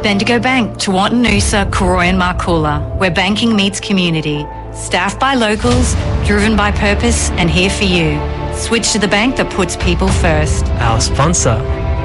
Bendigo Bank, Tewantin Noosa, Cooroy and Marcoola, where banking meets community. Staffed by locals, driven by purpose and here for you. Switch to the bank that puts people first. Our sponsor.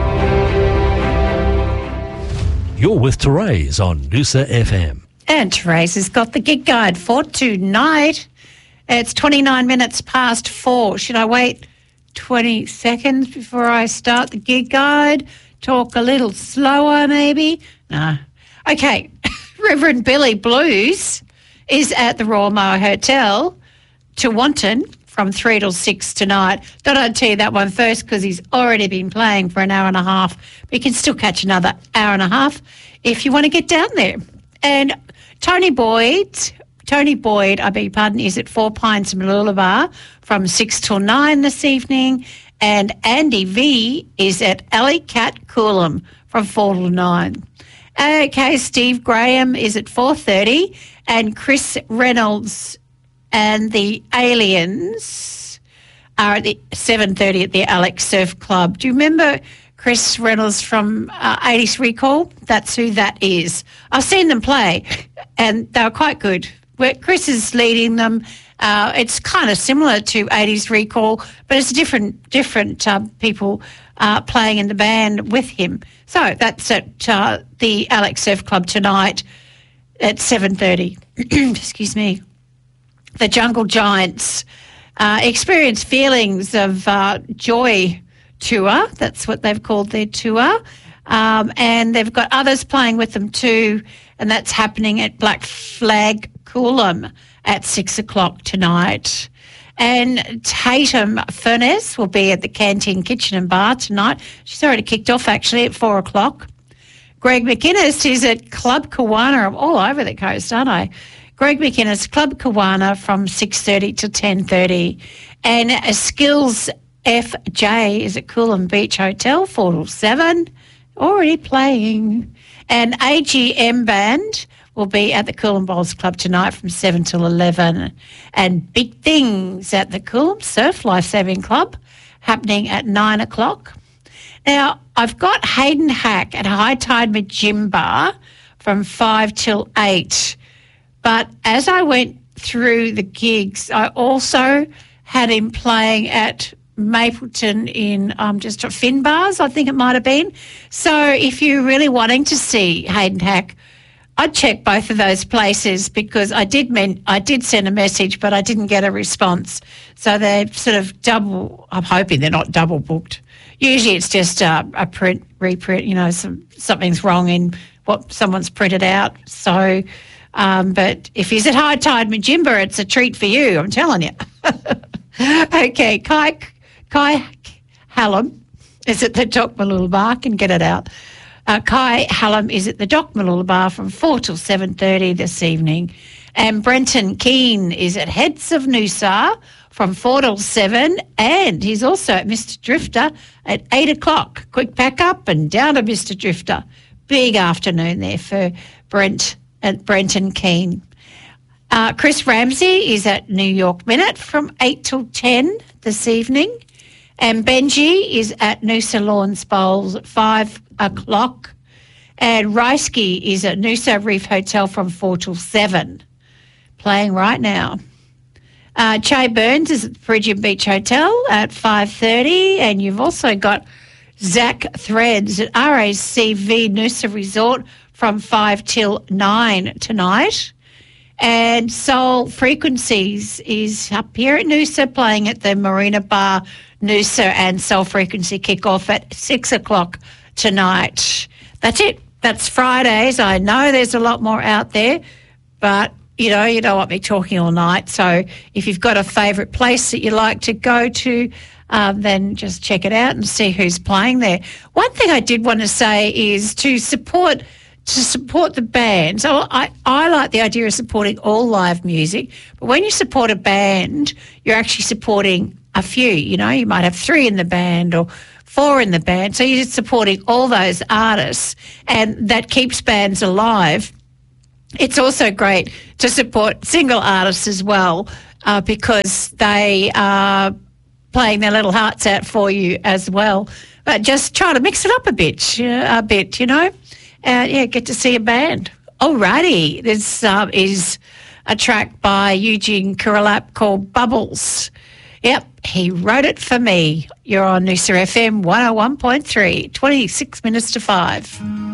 You're with Therese on Noosa FM. And Therese has got the gig guide for tonight. It's 29 minutes past 4. Should I wait 20 seconds before I start the gig guide? Talk a little slower maybe? No. Okay. Reverend Billy Blues is at the Royal Moa Hotel, Tewantin, from 3 till 6 tonight. Thought I'd tell you that one first because he's already been playing for an hour and a half. But you can still catch another hour and a half if you want to get down there. And Tony Boyd, I beg your pardon, is at Four Pines Mooloolaba from 6 till 9 this evening. And Andy V is at Alley Cat Coolum from 4 till 9. Okay, Steve Graham is at 4:30 and Chris Reynolds and the Aliens are at 7:30 at the Alex Surf Club. Do you remember Chris Reynolds from 80s Recall? That's who that is. I've seen them play and they were quite good. Chris is leading them. It's kind of similar to 80s Recall, but it's different people playing in the band with him. So that's at the Alex Surf Club tonight at 7:30. Excuse me. The Jungle Giants Experience Feelings of Joy tour. That's what they've called their tour. And they've got others playing with them too, and that's happening at Black Flag Coolum at 6 o'clock tonight. And Tatum Furness will be at the Canteen Kitchen and Bar tonight. She's already kicked off actually at 4 o'clock. Greg McInnes is at Club Kiwana. I'm all over the coast, aren't I? Greg McInnes, Club Kiwana from 6:30 to 10:30. And Skills FJ is at Coolum Beach Hotel, 4 till 7. Already playing. And AGM Band will be at the Coolum Bowls Club tonight from 7 till 11. And Big Things at the Coolum Surf Lifesaving Club happening at 9 o'clock. Now, I've got Hayden Hack at High Tide Majimba from 5 till 8. But as I went through the gigs, I also had him playing at Mapleton in just Finbars, I think it might have been. So if you're really wanting to see Hayden Hack, I'd check both of those places because I did send a message, but I didn't get a response. So they're sort of double. I'm hoping they're not double booked. Usually it's just a reprint. You know, something's wrong in what someone's printed out. So, but if he's at High Tide Majimba, it's a treat for you. I'm telling you. Okay, Kai Hallam is at the Dock Mooloolaba. Can get it out. Kai Hallam is at the Dock Mooloolaba from 4 till 7:30 this evening. And Brenton Keane is at Heads of Noosa from 4 till 7. And he's also at Mr. Drifter at 8 o'clock. Quick pack up and down to Mr. Drifter. Big afternoon there for Brenton Keane. Chris Ramsey is at New York Minute from 8 till 10 this evening. And Benji is at Noosa Lawns Bowls at 5 o'clock. And Reisky is at Noosa Reef Hotel from 4 till 7, playing right now. Che Burns is at the Perigium Beach Hotel at 5:30. And you've also got Zach Threads at RACV Noosa Resort from 5 till 9 tonight. And Soul Frequencies is up here at Noosa playing at the Marina Bar Noosa, and Soul Frequency kick off at 6 o'clock tonight. That's it. That's Fridays. I know there's a lot more out there, but you don't want me talking all night. So if you've got a favourite place that you like to go to, then just check it out and see who's playing there. One thing I did want to say is to support the band. So I like the idea of supporting all live music, but when you support a band, you're actually supporting a few. You might have 3 in the band or 4 in the band. So you're just supporting all those artists, and that keeps bands alive. It's also great to support single artists as well because they are playing their little hearts out for you as well. But just try to mix it up a bit, get to see a band. Alrighty, this is a track by Eugene Kurelap called Bubbles. Yep, he wrote it for me. You're on Noosa FM 101.3, 26 minutes to 5.